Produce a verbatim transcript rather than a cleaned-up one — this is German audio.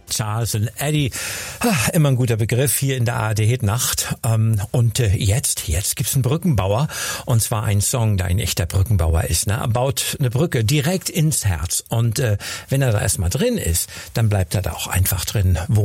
Charles und Eddie, immer ein guter Begriff hier in der A R D-Nacht. Und jetzt, jetzt gibt's einen Brückenbauer, und zwar einen Song, der ein echter Brückenbauer ist. Ne? Er baut eine Brücke direkt ins Herz, und wenn er da erstmal drin ist, dann bleibt er da auch einfach drin, wo